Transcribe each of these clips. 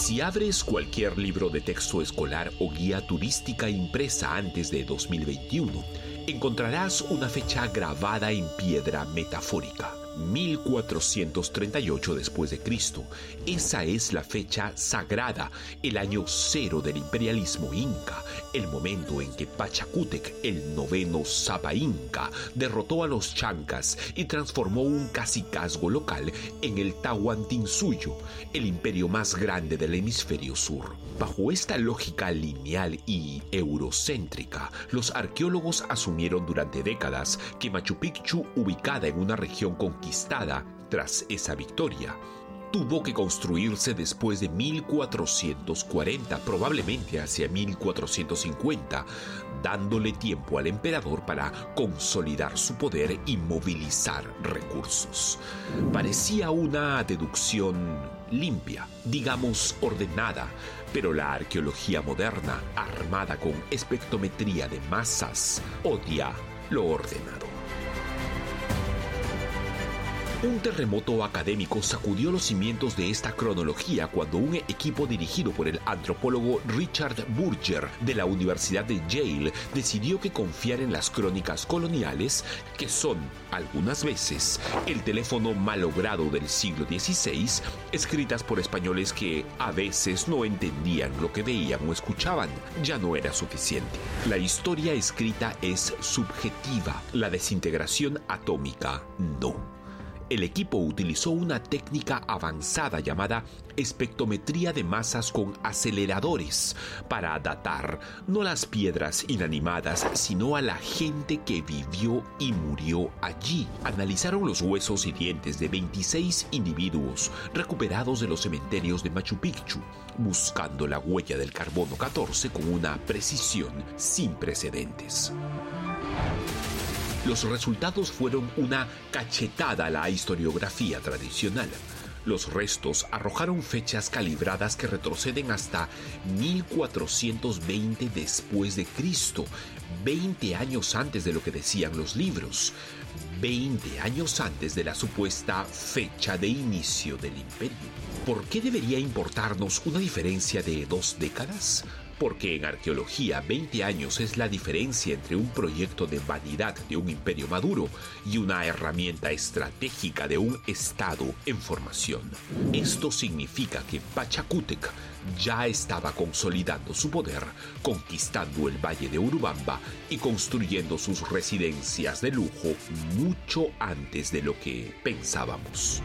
Si abres cualquier libro de texto escolar o guía turística impresa antes de 2021, encontrarás una fecha grabada en piedra metafórica. 1438 después de Cristo. Esa es la fecha sagrada, el año cero del imperialismo inca, el momento en que Pachacútec, el noveno Sapa inca, derrotó a los chancas y transformó un cacicazgo local en el Tahuantinsuyo, el imperio más grande del hemisferio sur. Bajo esta lógica lineal y eurocéntrica, los arqueólogos asumieron durante décadas que Machu Picchu, ubicada en una región conquistada tras esa victoria, tuvo que construirse después de 1440, probablemente hacia 1450, dándole tiempo al emperador para consolidar su poder y movilizar recursos. Parecía una deducción limpia, digamos ordenada, pero la arqueología moderna, armada con espectrometría de masas, odia lo ordenado. Un terremoto académico sacudió los cimientos de esta cronología cuando un equipo dirigido por el antropólogo Richard Burger de la Universidad de Yale decidió que confiar en las crónicas coloniales, que son, algunas veces, el teléfono malogrado del siglo XVI, escritas por españoles que a veces no entendían lo que veían o escuchaban, ya no era suficiente. La historia escrita es subjetiva, la desintegración atómica no. El equipo utilizó una técnica avanzada llamada espectrometría de masas con aceleradores para datar no las piedras inanimadas, sino a la gente que vivió y murió allí. Analizaron los huesos y dientes de 26 individuos recuperados de los cementerios de Machu Picchu, buscando la huella del carbono 14 con una precisión sin precedentes. Los resultados fueron una cachetada a la historiografía tradicional. Los restos arrojaron fechas calibradas que retroceden hasta 1420 después de Cristo, 20 años antes de lo que decían los libros, 20 años antes de la supuesta fecha de inicio del imperio. ¿Por qué debería importarnos una diferencia de 2 décadas? Porque en arqueología 20 años es la diferencia entre un proyecto de vanidad de un imperio maduro y una herramienta estratégica de un estado en formación. Esto significa que Pachacútec ya estaba consolidando su poder, conquistando el valle de Urubamba y construyendo sus residencias de lujo mucho antes de lo que pensábamos.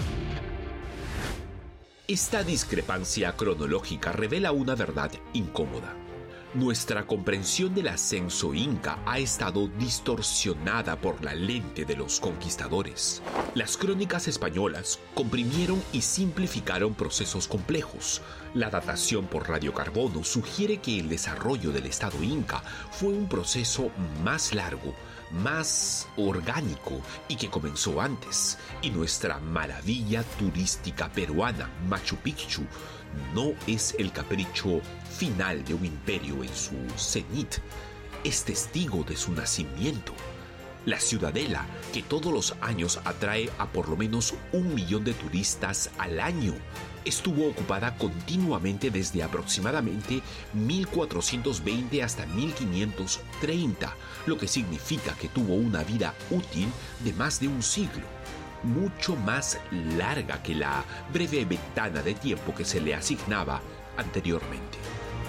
Esta discrepancia cronológica revela una verdad incómoda. Nuestra comprensión del ascenso inca ha estado distorsionada por la lente de los conquistadores. Las crónicas españolas comprimieron y simplificaron procesos complejos. La datación por radiocarbono sugiere que el desarrollo del estado inca fue un proceso más largo, más orgánico y que comenzó antes. Y nuestra maravilla turística peruana, Machu Picchu, no es el capricho final de un imperio en su cenit, es testigo de su nacimiento. La ciudadela, que todos los años atrae a por lo menos 1 millón de turistas al año, estuvo ocupada continuamente desde aproximadamente 1420 hasta 1530, lo que significa que tuvo una vida útil de más de un siglo, mucho más larga que la breve ventana de tiempo que se le asignaba anteriormente.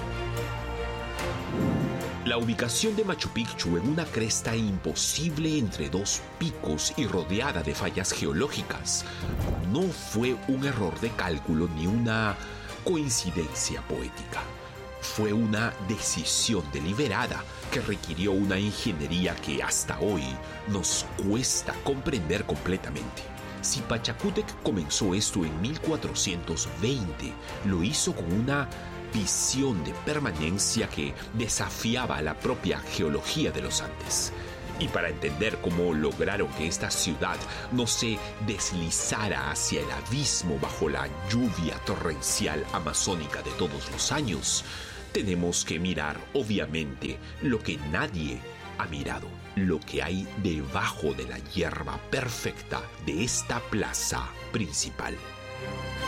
La ubicación de Machu Picchu en una cresta imposible entre 2 picos y rodeada de fallas geológicas no fue un error de cálculo ni una coincidencia poética. Fue una decisión deliberada que requirió una ingeniería que hasta hoy nos cuesta comprender completamente. Si Pachacútec comenzó esto en 1420, lo hizo con una visión de permanencia que desafiaba a la propia geología de los Andes. Y para entender cómo lograron que esta ciudad no se deslizara hacia el abismo bajo la lluvia torrencial amazónica de todos los años, tenemos que mirar, obviamente, lo que nadie ha mirado, lo que hay debajo de la hierba perfecta de esta plaza principal.